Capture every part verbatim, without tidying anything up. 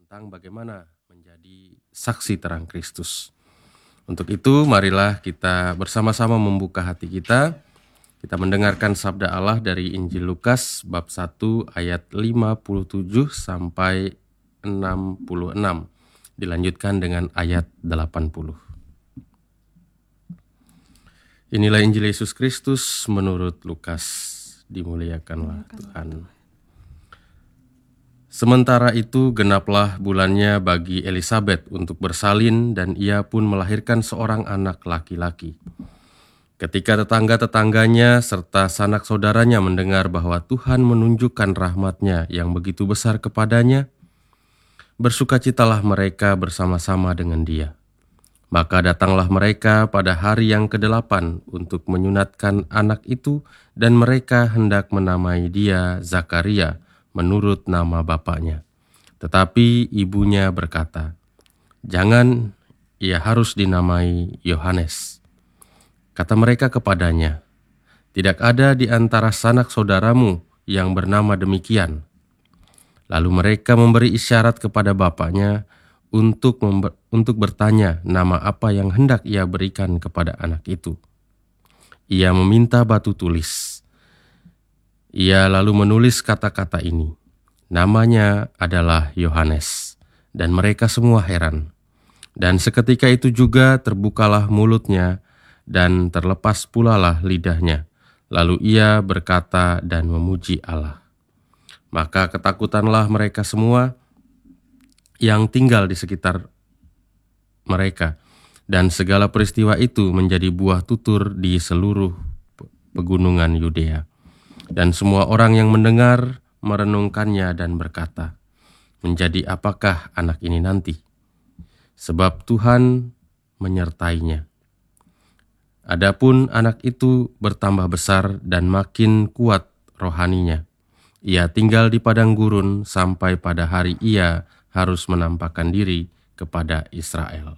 tentang bagaimana menjadi saksi terang Kristus. Untuk itu, marilah kita bersama-sama membuka hati kita. Kita mendengarkan sabda Allah dari Injil Lukas bab satu ayat lima puluh tujuh sampai enam puluh enam. Dilanjutkan dengan ayat delapan puluh. Inilah Injil Yesus Kristus menurut Lukas. Dimuliakanlah Tuhan. Sementara itu genaplah bulannya bagi Elisabet untuk bersalin, dan ia pun melahirkan seorang anak laki-laki. Ketika tetangga-tetangganya serta sanak saudaranya mendengar bahwa Tuhan menunjukkan rahmat-Nya yang begitu besar kepadanya, bersukacitalah mereka bersama-sama dengan dia. Maka datanglah mereka pada hari yang kedelapan untuk menyunatkan anak itu, dan mereka hendak menamai dia Zakaria menurut nama bapaknya. Tetapi ibunya berkata, "Jangan, ia harus dinamai Yohanes." Kata mereka kepadanya, "Tidak ada di antara sanak saudaramu yang bernama demikian." Lalu mereka memberi isyarat kepada bapaknya untuk member, untuk bertanya nama apa yang hendak ia berikan kepada anak itu. Ia meminta batu tulis. Ia lalu menulis kata-kata ini, "Namanya adalah Yohanes." Dan mereka semua heran. Dan seketika itu juga terbukalah mulutnya dan terlepas pulalah lidahnya. Lalu ia berkata dan memuji Allah. Maka ketakutanlah mereka semua yang tinggal di sekitar mereka, dan segala peristiwa itu menjadi buah tutur di seluruh pegunungan Yudea. Dan semua orang yang mendengar merenungkannya dan berkata, "Menjadi apakah anak ini nanti? Sebab Tuhan menyertainya." Adapun anak itu bertambah besar dan makin kuat rohaninya. Ia tinggal di padang gurun sampai pada hari ia harus menampakkan diri kepada Israel.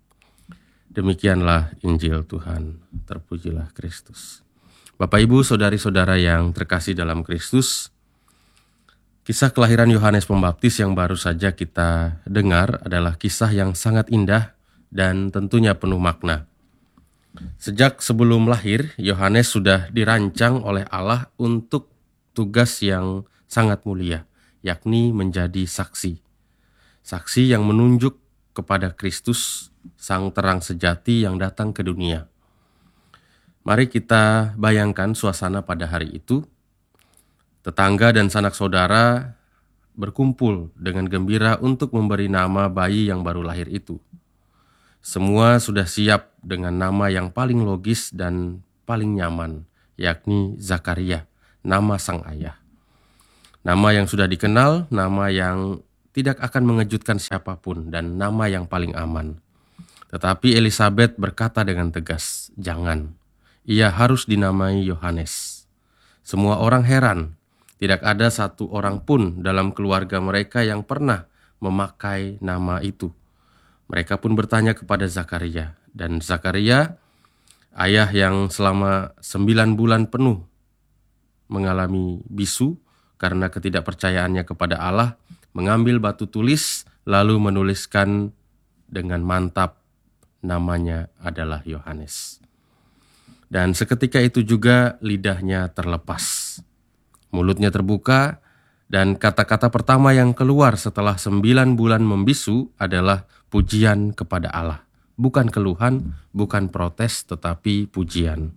Demikianlah Injil Tuhan. Terpujilah Kristus. Bapak, Ibu, saudari-saudara yang terkasih dalam Kristus, kisah kelahiran Yohanes Pembaptis yang baru saja kita dengar adalah kisah yang sangat indah dan tentunya penuh makna. Sejak sebelum lahir, Yohanes sudah dirancang oleh Allah untuk tugas yang sangat mulia, yakni menjadi saksi. Saksi yang menunjuk kepada Kristus, sang terang sejati yang datang ke dunia. Mari kita bayangkan suasana pada hari itu. Tetangga dan sanak saudara berkumpul dengan gembira untuk memberi nama bayi yang baru lahir itu. Semua sudah siap dengan nama yang paling logis dan paling nyaman, yakni Zakaria, nama sang ayah. Nama yang sudah dikenal, nama yang tidak akan mengejutkan siapapun, dan nama yang paling aman. Tetapi Elisabet berkata dengan tegas, "Jangan, ia harus dinamai Yohanes." Semua orang heran, tidak ada satu orang pun dalam keluarga mereka yang pernah memakai nama itu. Mereka pun bertanya kepada Zakaria, dan Zakaria, ayah yang selama sembilan bulan penuh mengalami bisu karena ketidakpercayaannya kepada Allah, mengambil batu tulis lalu menuliskan dengan mantap, namanya adalah Yohanes. Dan seketika itu juga lidahnya terlepas, mulutnya terbuka, dan kata-kata pertama yang keluar setelah sembilan bulan membisu adalah pujian kepada Allah. Bukan keluhan, bukan protes, tetapi pujian.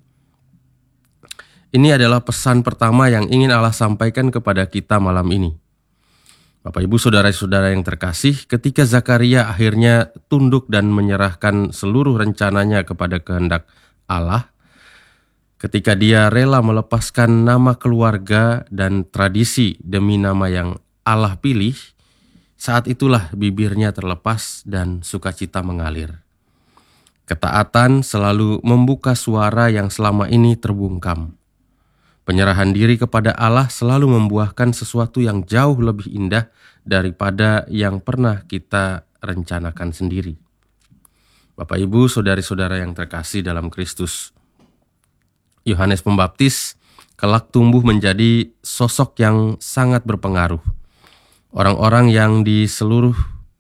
Ini adalah pesan pertama yang ingin Allah sampaikan kepada kita malam ini. Bapak, Ibu, saudara-saudara yang terkasih, ketika Zakaria akhirnya tunduk dan menyerahkan seluruh rencananya kepada kehendak Allah, ketika dia rela melepaskan nama keluarga dan tradisi demi nama yang Allah pilih, saat itulah bibirnya terlepas dan sukacita mengalir. Ketaatan selalu membuka suara yang selama ini terbungkam. Penyerahan diri kepada Allah selalu membuahkan sesuatu yang jauh lebih indah daripada yang pernah kita rencanakan sendiri. Bapak, Ibu, saudari-saudara yang terkasih dalam Kristus, Yohanes Pembaptis kelak tumbuh menjadi sosok yang sangat berpengaruh. Orang-orang yang di seluruh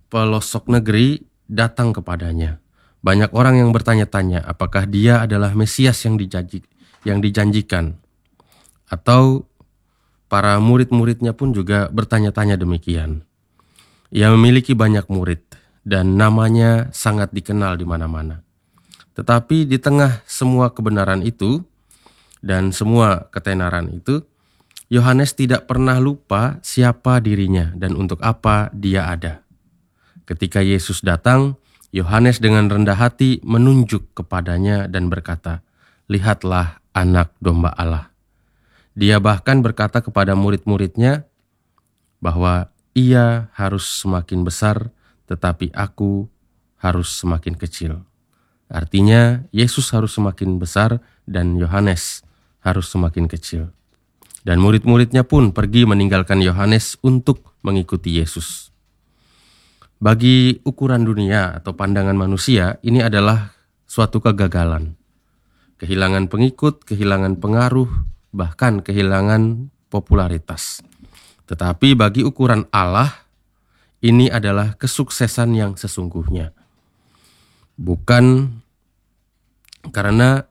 pelosok negeri datang kepadanya. Banyak orang yang bertanya-tanya apakah dia adalah Mesias yang dijanji, yang dijanjikan. Atau para murid-muridnya pun juga bertanya-tanya demikian. Ia memiliki banyak murid dan namanya sangat dikenal di mana-mana. Tetapi di tengah semua kebenaran itu dan semua ketenaran itu, Yohanes tidak pernah lupa siapa dirinya dan untuk apa dia ada. Ketika Yesus datang, Yohanes dengan rendah hati menunjuk kepadanya dan berkata, "Lihatlah anak domba Allah." Dia bahkan berkata kepada murid-muridnya bahwa ia harus semakin besar, tetapi aku harus semakin kecil. Artinya, Yesus harus semakin besar dan Yohanes harus semakin kecil. Dan murid-muridnya pun pergi meninggalkan Yohanes untuk mengikuti Yesus. Bagi ukuran dunia atau pandangan manusia, ini adalah suatu kegagalan. Kehilangan pengikut, kehilangan pengaruh, bahkan kehilangan popularitas. Tetapi bagi ukuran Allah, ini adalah kesuksesan yang sesungguhnya. Bukan karena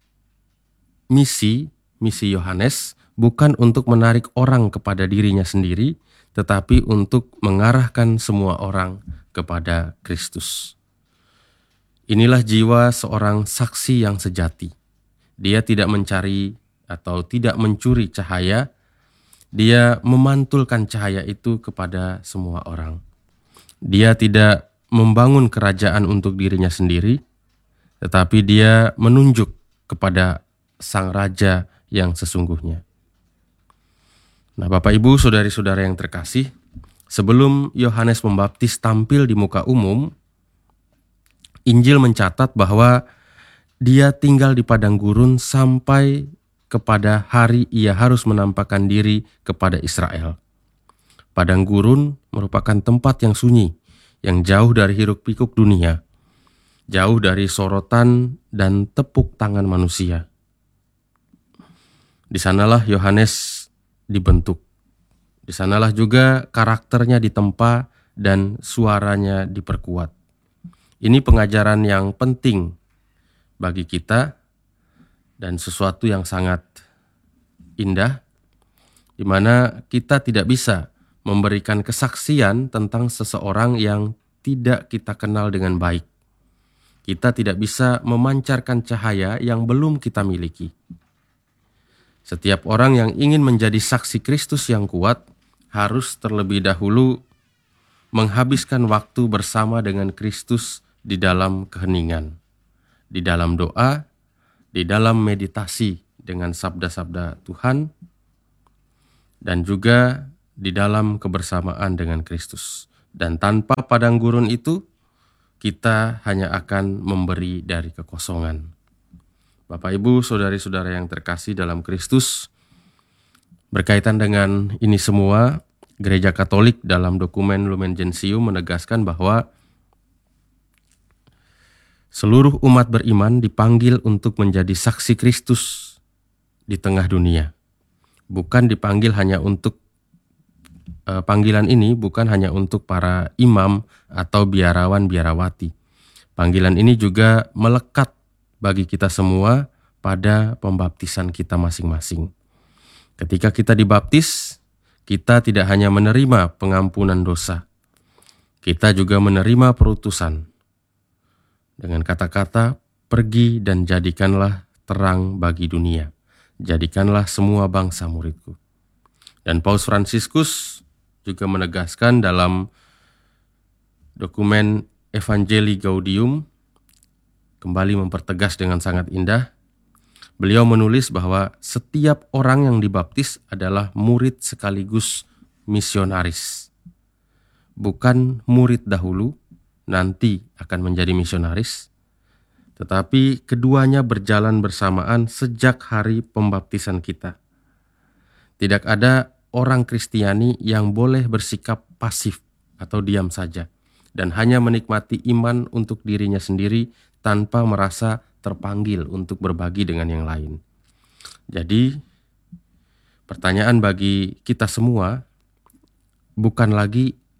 misi, misi Yohanes bukan untuk menarik orang kepada dirinya sendiri, tetapi untuk mengarahkan semua orang kepada Kristus. Inilah jiwa seorang saksi yang sejati. Dia tidak mencari atau tidak mencuri cahaya, dia memantulkan cahaya itu kepada semua orang. Dia tidak membangun kerajaan untuk dirinya sendiri, tetapi dia menunjuk kepada Sang Raja yang sesungguhnya. Nah, Bapak Ibu, saudari-saudara yang terkasih, sebelum Yohanes Pembaptis tampil di muka umum, Injil mencatat bahwa dia tinggal di padang gurun sampai kepada hari ia harus menampakkan diri kepada Israel. Padang gurun merupakan tempat yang sunyi, yang jauh dari hiruk-pikuk dunia, jauh dari sorotan dan tepuk tangan manusia. Di sanalah Yohanes dibentuk. Di sanalah juga karakternya ditempa dan suaranya diperkuat. Ini pengajaran yang penting bagi kita dan sesuatu yang sangat indah, di mana kita tidak bisa memberikan kesaksian tentang seseorang yang tidak kita kenal dengan baik. Kita tidak bisa memancarkan cahaya yang belum kita miliki. Setiap orang yang ingin menjadi saksi Kristus yang kuat harus terlebih dahulu menghabiskan waktu bersama dengan Kristus di dalam keheningan, di dalam doa, di dalam meditasi dengan sabda-sabda Tuhan, dan juga di dalam kebersamaan dengan Kristus. Dan tanpa padang gurun itu, kita hanya akan memberi dari kekosongan. Bapak, Ibu, saudari-saudara yang terkasih dalam Kristus, berkaitan dengan ini semua, Gereja Katolik dalam dokumen Lumen Gentium menegaskan bahwa seluruh umat beriman dipanggil untuk menjadi saksi Kristus di tengah dunia. Bukan dipanggil hanya untuk, eh, panggilan ini bukan hanya untuk para imam atau biarawan-biarawati. Panggilan ini juga melekat bagi kita semua pada pembaptisan kita masing-masing. Ketika kita dibaptis, kita tidak hanya menerima pengampunan dosa, kita juga menerima perutusan. Dengan kata-kata, pergi dan jadikanlah terang bagi dunia. Jadikanlah semua bangsa muridku. Dan Paus Fransiskus juga menegaskan dalam dokumen Evangelii Gaudium, kembali mempertegas dengan sangat indah. Beliau menulis bahwa setiap orang yang dibaptis adalah murid sekaligus misionaris. Bukan murid dahulu, nanti akan menjadi misionaris, tetapi keduanya berjalan bersamaan sejak hari pembaptisan kita. Tidak ada orang Kristiani yang boleh bersikap pasif atau diam saja dan hanya menikmati iman untuk dirinya sendiri tanpa merasa terpanggil untuk berbagi dengan yang lain. Jadi, pertanyaan bagi kita semua bukan lagi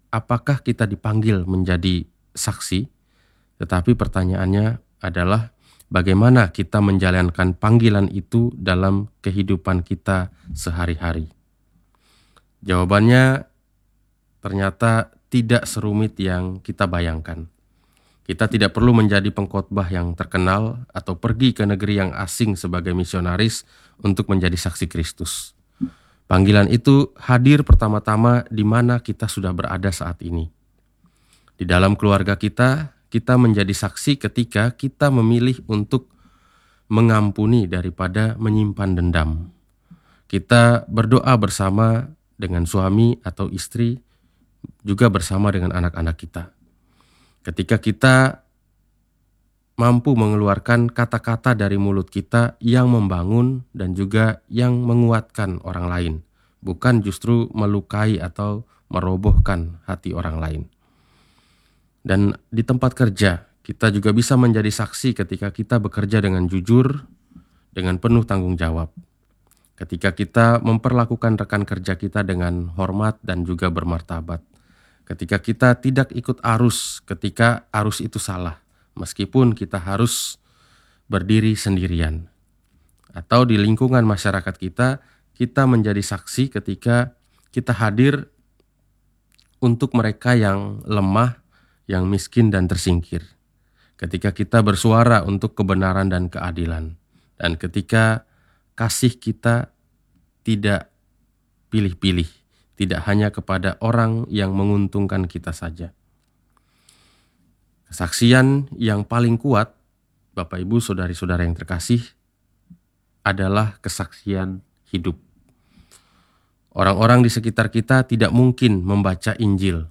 apakah kita dipanggil menjadi saksi, tetapi pertanyaannya adalah bagaimana kita menjalankan panggilan itu dalam kehidupan kita sehari-hari. Jawabannya ternyata tidak serumit yang kita bayangkan. Kita tidak perlu menjadi pengkhotbah yang terkenal atau pergi ke negeri yang asing sebagai misionaris untuk menjadi saksi Kristus. Panggilan itu hadir pertama-tama di mana kita sudah berada saat ini. Di dalam keluarga kita, kita menjadi saksi ketika kita memilih untuk mengampuni daripada menyimpan dendam. Kita berdoa bersama dengan suami atau istri, juga bersama dengan anak-anak kita. Ketika kita mampu mengeluarkan kata-kata dari mulut kita yang membangun dan juga yang menguatkan orang lain, bukan justru melukai atau merobohkan hati orang lain. Dan di tempat kerja, kita juga bisa menjadi saksi ketika kita bekerja dengan jujur, dengan penuh tanggung jawab. Ketika kita memperlakukan rekan kerja kita dengan hormat dan juga bermartabat. Ketika kita tidak ikut arus, ketika arus itu salah, meskipun kita harus berdiri sendirian. Atau di lingkungan masyarakat kita, kita menjadi saksi ketika kita hadir untuk mereka yang lemah, yang miskin dan tersingkir. Ketika kita bersuara untuk kebenaran dan keadilan. Dan ketika kasih kita tidak pilih-pilih, tidak hanya kepada orang yang menguntungkan kita saja. Kesaksian yang paling kuat, Bapak Ibu, saudari-saudara yang terkasih, adalah kesaksian hidup. Orang-orang di sekitar kita tidak mungkin membaca Injil,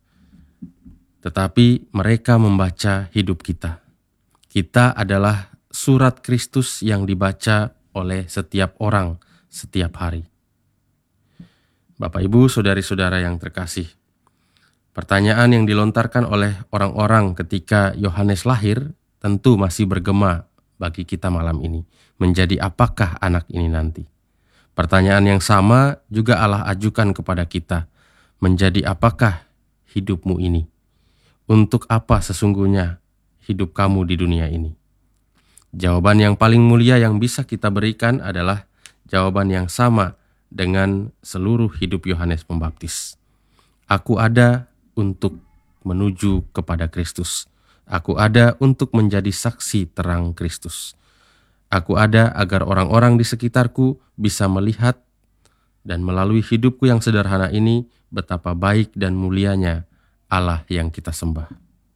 tetapi mereka membaca hidup kita. Kita adalah surat Kristus yang dibaca oleh setiap orang setiap hari. Bapak, Ibu, saudari-saudara yang terkasih, pertanyaan yang dilontarkan oleh orang-orang ketika Yohanes lahir tentu masih bergema bagi kita malam ini. Menjadi apakah anak ini nanti? Pertanyaan yang sama juga Allah ajukan kepada kita. Menjadi apakah hidupmu ini? Untuk apa sesungguhnya hidup kamu di dunia ini? Jawaban yang paling mulia yang bisa kita berikan adalah jawaban yang sama dengan seluruh hidup Yohanes Pembaptis. Aku ada untuk menuju kepada Kristus. Aku ada untuk menjadi saksi terang Kristus. Aku ada agar orang-orang di sekitarku bisa melihat dan melalui hidupku yang sederhana ini betapa baik dan mulianya Allah yang kita sembah.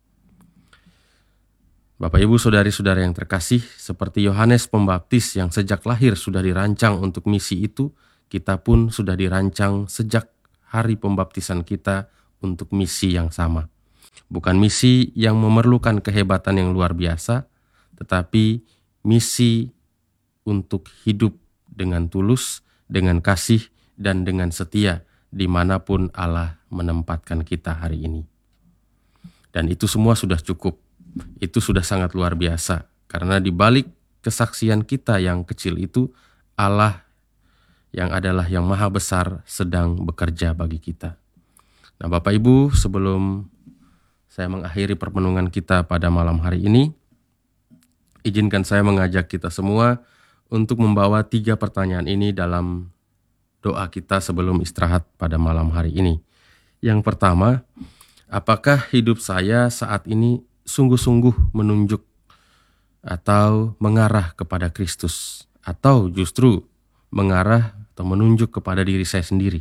Bapak, Ibu, saudari-saudara yang terkasih, seperti Yohanes Pembaptis yang sejak lahir sudah dirancang untuk misi itu, kita pun sudah dirancang sejak hari pembaptisan kita untuk misi yang sama. Bukan misi yang memerlukan kehebatan yang luar biasa, tetapi misi untuk hidup dengan tulus, dengan kasih, dan dengan setia dimanapun Allah menempatkan kita hari ini. Dan itu semua sudah cukup. Itu sudah sangat luar biasa. Karena di balik kesaksian kita yang kecil itu, Allah yang adalah yang maha besar sedang bekerja bagi kita. Nah, Bapak Ibu, sebelum saya mengakhiri permenungan kita pada malam hari ini, izinkan saya mengajak kita semua untuk membawa tiga pertanyaan ini dalam doa kita sebelum istirahat pada malam hari ini. Yang pertama, apakah hidup saya saat ini sungguh-sungguh menunjuk atau mengarah kepada Kristus, atau justru mengarah atau menunjuk kepada diri saya sendiri?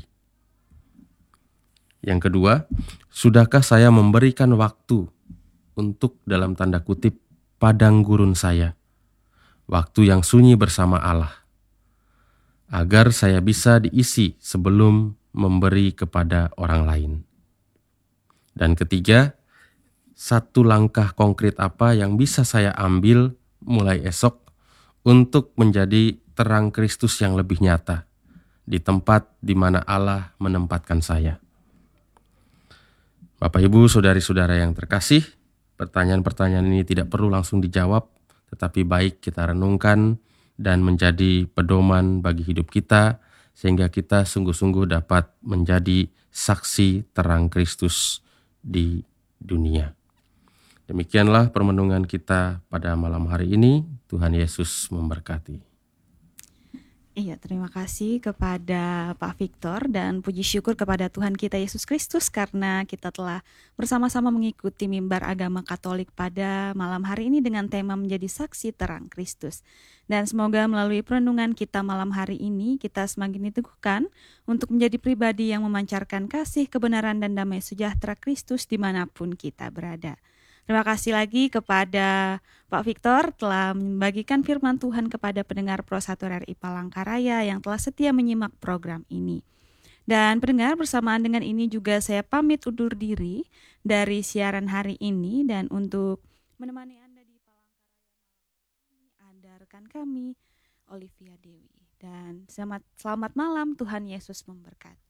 Yang kedua, sudahkah saya memberikan waktu untuk dalam tanda kutip padang gurun saya, waktu yang sunyi bersama Allah, agar saya bisa diisi sebelum memberi kepada orang lain? Dan ketiga, satu langkah konkret apa yang bisa saya ambil mulai esok untuk menjadi terang Kristus yang lebih nyata di tempat di mana Allah menempatkan saya? Bapak, Ibu, saudari-saudara yang terkasih, pertanyaan-pertanyaan ini tidak perlu langsung dijawab, tetapi baik kita renungkan dan menjadi pedoman bagi hidup kita sehingga kita sungguh-sungguh dapat menjadi saksi terang Kristus di dunia. Demikianlah permenungan kita pada malam hari ini. Tuhan Yesus memberkati. Iya, terima kasih kepada Pak Victor dan puji syukur kepada Tuhan kita Yesus Kristus karena kita telah bersama-sama mengikuti mimbar agama Katolik pada malam hari ini dengan tema menjadi saksi terang Kristus. Dan semoga melalui perenungan kita malam hari ini kita semakin diteguhkan untuk menjadi pribadi yang memancarkan kasih, kebenaran, dan damai sejahtera Kristus dimanapun kita berada. Terima kasih lagi kepada Pak Victor telah membagikan firman Tuhan kepada pendengar Pro satu R I Palangkaraya yang telah setia menyimak program ini. Dan pendengar, bersamaan dengan ini juga saya pamit undur diri dari siaran hari ini, dan untuk menemani Anda di Palangkaraya ini ada rekan kami Olivia Dewi. Dan selamat, selamat malam, Tuhan Yesus memberkati.